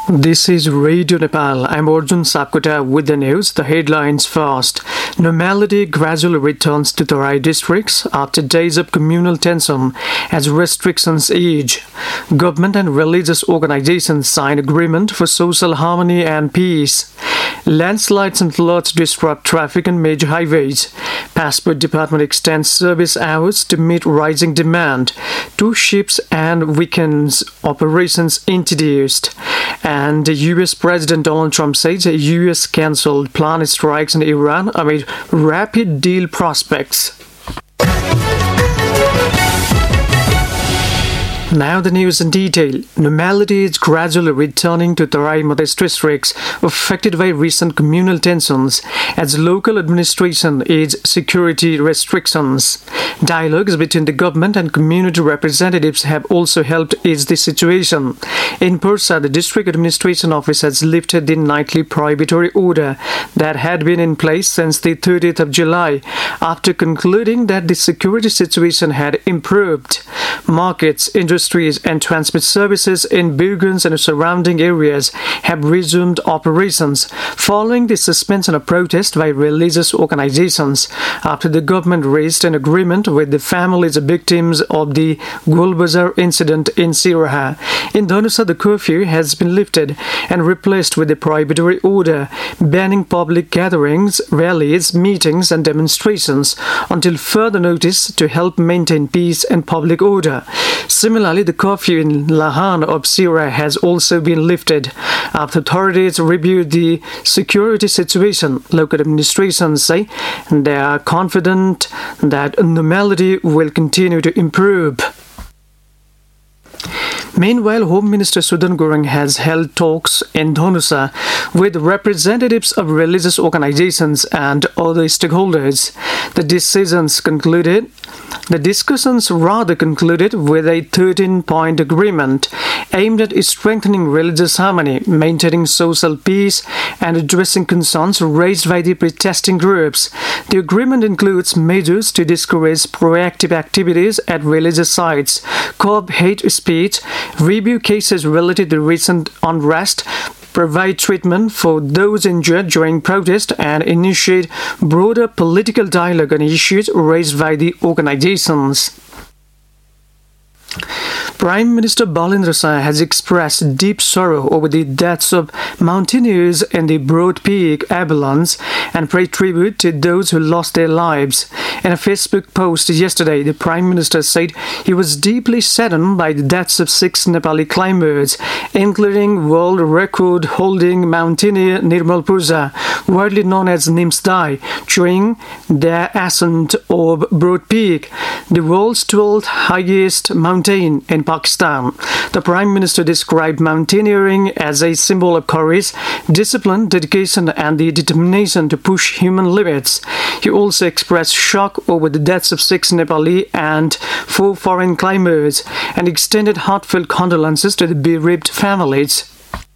This is Radio Nepal. I'm Arjun Sapkota with the news. The headlines first. Normality gradually returns to Terai districts after days of communal tension as restrictions ease. Government and religious organizations sign agreement for social harmony and peace. Landslides and floods disrupt traffic on major highways. Passport Department extends service hours to meet rising demand. 2 ships and weekends operations introduced. And US President Donald Trump says the US cancelled planned strikes in Iran amid rapid deal prospects. Now the news in detail. Normality is gradually returning to Terai Madhesh districts affected by recent communal tensions as local administration aids security restrictions. Dialogues between the government and community representatives have also helped ease the situation. In Pursa, the district administration office has lifted the nightly prohibitory order that had been in place since the 30th of July after concluding that the security situation had improved. Markets, industries and transport services in Birgunj and surrounding areas have resumed operations following the suspension of protest by religious organizations after the government reached an agreement with the families of victims of the Golbazar incident in Siraha. In Dhanusa, the curfew has been lifted and replaced with a prohibitory order banning public gatherings, rallies, meetings and demonstrations until further notice to help maintain peace and public order. Similarly, the curfew in Lahan of Siraha has also been lifted after authorities reviewed the security situation. Local administrations say they are confident that normality will continue to improve. Meanwhile, Home Minister Sudan Gurung has held talks in Dhanusa with representatives of religious organizations and other stakeholders. The discussions concluded with a 13-point agreement aimed at strengthening religious harmony, maintaining social peace, and addressing concerns raised by the protesting groups. The agreement includes measures to discourage proactive activities at religious sites, curb hate speech, review cases related to recent unrest, provide treatment for those injured during protest, and initiate broader political dialogue on issues raised by the organizations. Prime Minister Balendra Shah has expressed deep sorrow over the deaths of mountaineers in the Broad Peak avalanche and paid tribute to those who lost their lives. In a Facebook post yesterday, the Prime Minister said he was deeply saddened by the deaths of 6 Nepali climbers, including world record-holding mountaineer Nirmal Purja, widely known as Nimsdai, during their ascent of Broad Peak, the world's 12th highest mountain in Pakistan. The Prime Minister described mountaineering as a symbol of courage, discipline, dedication, and the determination to push human limits. He also expressed shock over the deaths of 6 Nepali and 4 foreign climbers and extended heartfelt condolences to the bereaved families.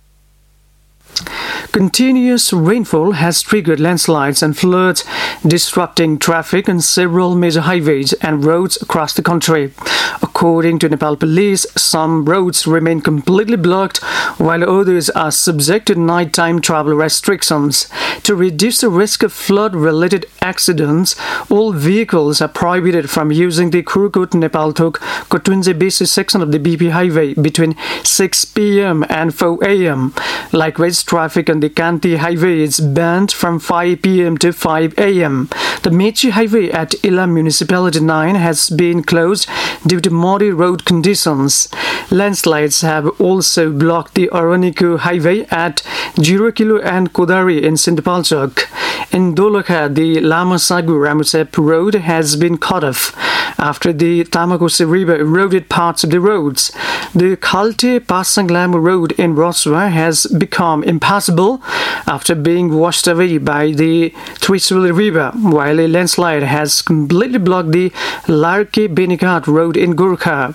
Continuous rainfall has triggered landslides and floods, disrupting traffic on several major highways and roads across the country. According to Nepal Police, some roads remain completely blocked, while others are subject to nighttime travel restrictions. To reduce the risk of flood-related accidents, all vehicles are prohibited from using the Kurkut-Nepal-Thok Kotunje-Besi section of the BP highway between 6 p.m. and 4 a.m. Likewise, traffic on the Kanti highway is banned from 5 p.m. to 5 a.m. The Mechi highway at Ilam Municipality 9 has been closed due to muddy road conditions. Landslides have also blocked the Araniku highway at 0 Kilo and Kodari in Sindipalchok. In Dolakha, the Lama Sagu Ramusep road has been cut off after the Tamakosi River eroded parts of the roads. The Khalte Pasanglam road in Roswa has become impassable after being washed away by the Trisuli River, while a landslide has completely blocked the Larke Benigat road in Gurkha.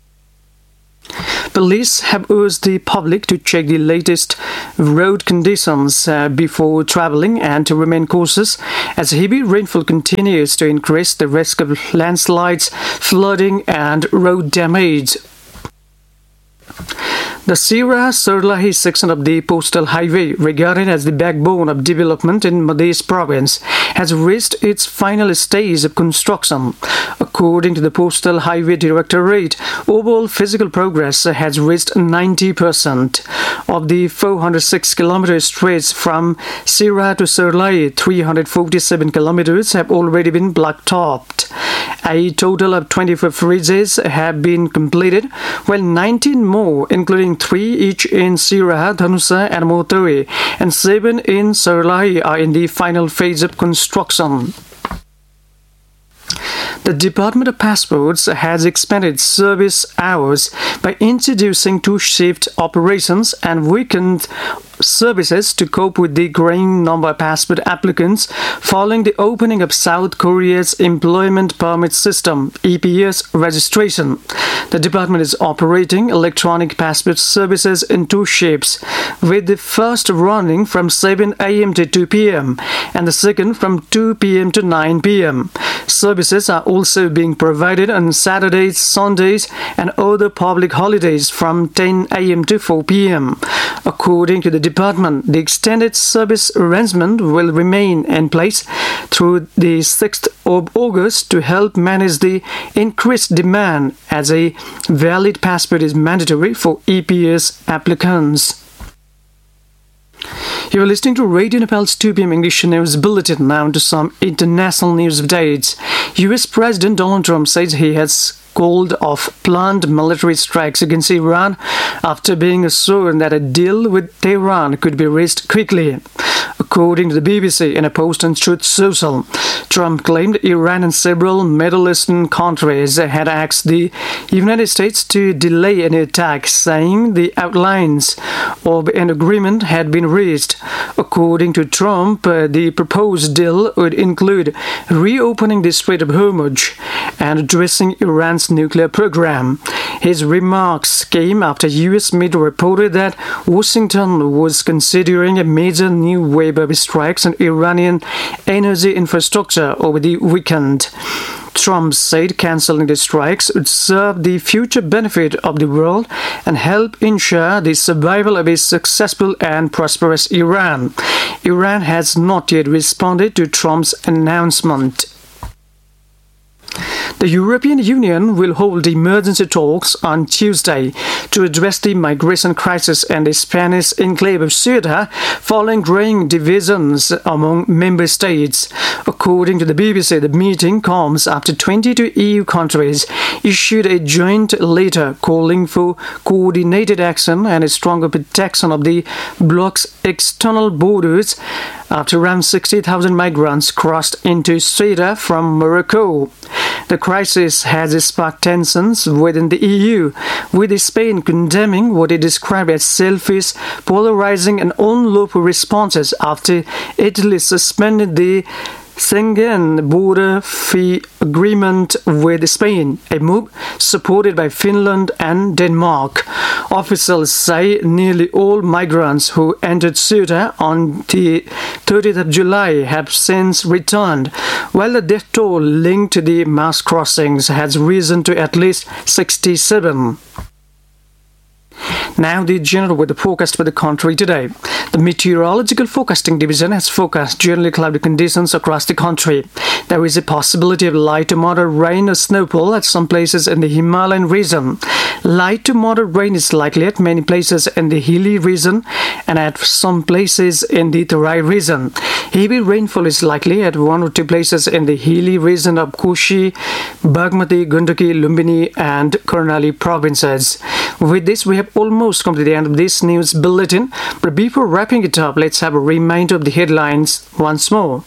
Police have urged the public to check the latest road conditions before traveling and to remain cautious as heavy rainfall continues to increase the risk of landslides, flooding and road damage. The Sirah-Sarlahi section of the Postal Highway, regarded as the backbone of development in Madhya Province, has reached its final stage of construction. According to the Postal Highway Directorate, overall physical progress has reached 90%. Of the 406-kilometer stretch from Sirah to Sarlahi, 347 kilometers have already been blacktopped. A total of 24 bridges have been completed, while 19 more, including 3 each in Sirah, Dhanusa and Motari, and 7 in Sarlahi, are in the final phase of construction. The Department of Passports has expanded service hours by introducing 2-shift operations and weekend services to cope with the growing number of passport applicants following the opening of South Korea's Employment Permit System (EPS) registration. The department is operating electronic passport services in 2 shifts, with the first running from 7 a.m. to 2 p.m. and the second from 2 p.m. to 9 p.m. Services are also being provided on Saturdays, Sundays, and other public holidays from 10 a.m. to 4 p.m. According to the department, the extended service arrangement will remain in place through the 6th of August to help manage the increased demand, as a valid passport is mandatory for EPS applicants. You are listening to Radio Nepal's 2 p.m. English News Bulletin. Now to some international news updates. U.S. President Donald Trump says he has called off planned military strikes against Iran after being assured that a deal with Tehran could be reached quickly. According to the BBC in a post on Truth Social, Trump claimed Iran and several Middle Eastern countries had asked the United States to delay any attack, saying the outlines of an agreement had been reached. According to Trump, the proposed deal would include reopening the Strait of Hormuz and addressing Iran's nuclear program. His remarks came after U.S. media reported that Washington was considering a major new wave of strikes on Iranian energy infrastructure over the weekend. Trump said cancelling the strikes would serve the future benefit of the world and help ensure the survival of a successful and prosperous Iran. Iran has not yet responded to Trump's announcement. The European Union will hold emergency talks on Tuesday to address the migration crisis in the Spanish enclave of Ceuta following growing divisions among member states. According to the BBC, the meeting comes after 22 EU countries issued a joint letter calling for coordinated action and a stronger protection of the bloc's external borders after around 60,000 migrants crossed into Ceuta from Morocco. The crisis has sparked tensions within the EU, with Spain condemning what it described as selfish, polarizing and unlawful responses after Italy suspended the Schengen border-free agreement with Spain, a move supported by Finland and Denmark. Officials say nearly all migrants who entered Ceuta on the 30th of July have since returned, while the death toll linked to the mass crossings has risen to at least 67. Now the general weather forecast for the country today. The Meteorological Forecasting Division has forecast generally cloudy conditions across the country. There is a possibility of light to moderate rain or snowfall at some places in the Himalayan region. Light to moderate rain is likely at many places in the hilly region and at some places in the Terai region. Heavy rainfall is likely at 1 or 2 places in the hilly region of Koshi, Bagmati, Gandaki, Lumbini and Karnali provinces. With this, we have almost come to the end of this news bulletin, but before wrapping it up, let's have a reminder of the headlines once more.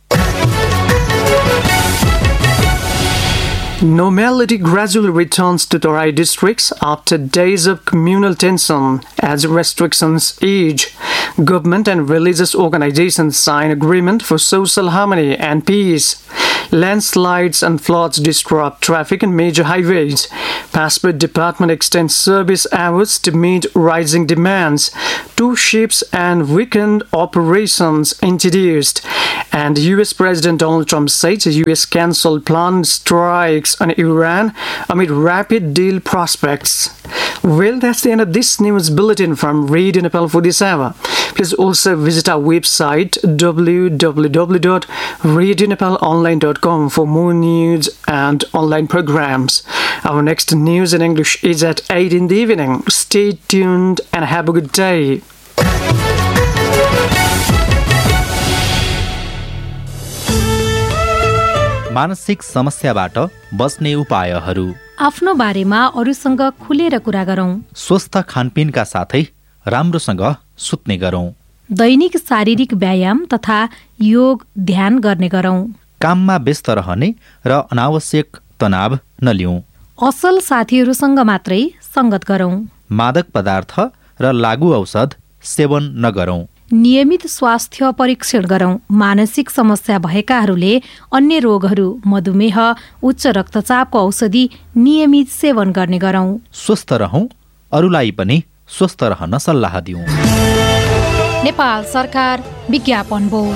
Normality gradually returns to Terai districts after days of communal tension as restrictions ease. Government and religious organizations sign agreement for social harmony and peace. Landslides and floods disrupt traffic on major highways. Passport Department extends service hours to meet rising demands. 2 ships and weekend operations introduced. And US President Donald Trump says the US cancelled planned strikes on Iran amid rapid deal prospects. Well, that's the end of this news bulletin from Radio Nepal for this hour. Please also visit our website www.radionepalonline.com for more news and online programs. Our next news in English is at 8 in the evening. Stay tuned and have a good day. मानसिक समस्याबाट बच्ने उपायहरू। आफ्नो बारेमा अरूसँग खुलेर कुरा गरौँ। स्वस्थ खानपिनका साथै राम्रोसँग सुत्ने गरौँ। दैनिक शारीरिक व्यायाम तथा योग ध्यान गर्ने गरौँ। काममा व्यस्त रहने र अनावश्यक तनाव नलिउँ। असल साथीहरूसँग मात्रै संगत गरौँ। मादक पदार्थ र लागू औषध सेवन नगरौँ। नियमित स्वास्थ्य परीक्षण गरौँ। मानसिक समस्या भएकाहरूले अन्य रोगहरू, मधुमेह, उच्च रक्तचापको औषधि नियमित सेवन गर्ने गरौँ। स्वस्थ रहौँ, अरूलाई पनि स्वस्थ रहन सल्लाह दिउँ। नेपाल सरकार विज्ञापन बोर्ड।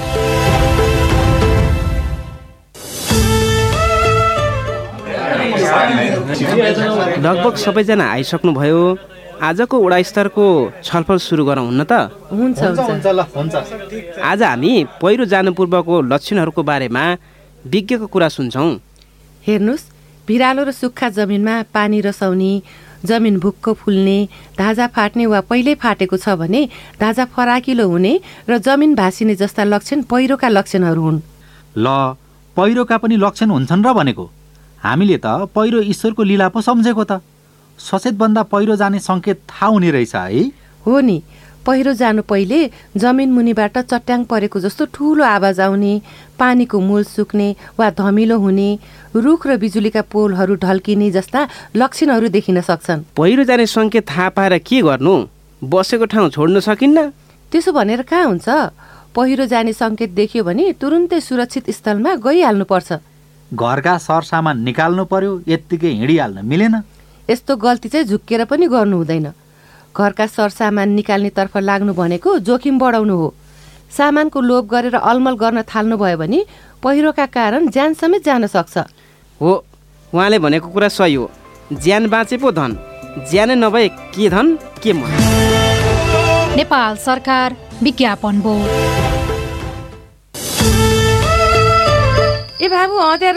लगभग सबैजना आइसक्नुभयो। आजको वडा स्तरको छलफल सुरु गरौँ हुन्न त? हुन्छ। आज हामी पहिरो जानु पूर्वको लक्षणहरूको बारेमा विज्ञको कुरा सुन्छौँ। हेर्नुहोस्, भिरालो र सुक्खा जमिनमा पानी रसाउने, जमिन भुक्क फुल्ने, धाजा फाट्ने वा पहिल्यै फाटेको छ भने धाजा फराकिलो हुने र जमिन भासिने जस्ता लक्षण पहिरोका लक्षणहरू हुन्। ल, पहिरोका पनि लक्षण हुन्छन् र भनेको। हामीले त पहिरो ईश्वरको लीला पो सम्झेको त। सचेतभन्दा पहिरो जाने सङ्केत थाहा हुने रहेछ है? हो नि, पहिरो जानु पहिले जमिन मुनिबाट चट्याङ परेको जस्तो ठुलो आवाज आउने, पानीको मूल सुक्ने वा धमिलो हुने, रुख र बिजुलीका पोलहरू ढल्किने जस्ता लक्षणहरू देखिन सक्छन्। पहिरो जाने सङ्केत थाहा पाएर के गर्नु? बसेको ठाउँ छोड्न सकिन्न? त्यसो भनेर कहाँ हुन्छ? पहिरो जाने सङ्केत देखियो भने तुरुन्तै सुरक्षित स्थलमा गइहाल्नुपर्छ। घरका सरसामान निकाल्नु पर्यो, यत्तिकै हिँडिहाल्न मिलेन। यस्तो गल्ती चाहिँ झुक्केर पनि गर्नु हुँदैन। घरका सरसामान निकाल्नेतर्फ लाग्नु भनेको जोखिम बढाउनु हो। सामानको लोभ गरेर अलमल गर्न थाल्नु भयो भने पहिरोका कारण ज्यान समेत जान सक्छ। हो, उहाँले भनेको कुरा सही हो। ज्यान बाँचे पो धन, ज्यानै नभए के धन के मन। नेपाल सरकार विज्ञापन बोर्ड। ए बाबु